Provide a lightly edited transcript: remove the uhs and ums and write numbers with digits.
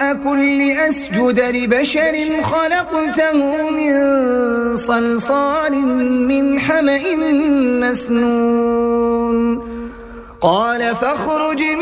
أكن لأسجد لبشر خلقته من صلصال من حمأ مسنون قال فاخرج